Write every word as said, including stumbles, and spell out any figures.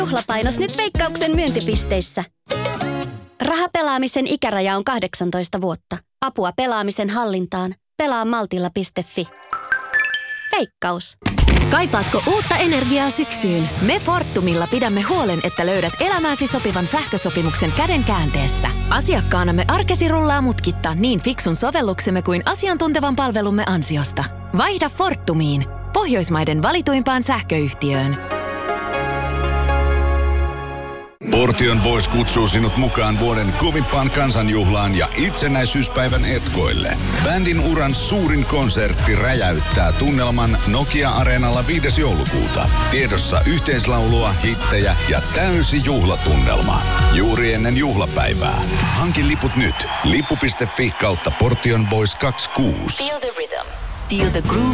Juhlapainos nyt Veikkauksen myyntipisteissä. Rahapelaamisen ikäraja on kahdeksantoista vuotta. Apua pelaamisen hallintaan. Pelaa maltilla piste fi. Veikkaus. Kaipaatko uutta energiaa syksyyn? Me Fortumilla pidämme huolen, että löydät elämääsi sopivan sähkösopimuksen käden käänteessä. Asiakkaanamme arkesi rullaa mutkitta niin fiksun sovelluksemme kuin asiantuntevan palvelumme ansiosta. Vaihda Fortumiin, Pohjoismaiden valituimpaan sähköyhtiöön. Portion Boys kutsuu sinut mukaan vuoden kovimpaan kansanjuhlaan ja itsenäisyyspäivän etkoille. Bändin uran suurin konsertti räjäyttää tunnelman Nokia-areenalla viides joulukuuta. Tiedossa yhteislaulua, hittejä ja täysi juhlatunnelma. Juuri ennen juhlapäivää. Hanki liput nyt. Lippu piste fi kautta Portion Boys kaksikymmentäkuusi. Feel the rhythm. Feel the groove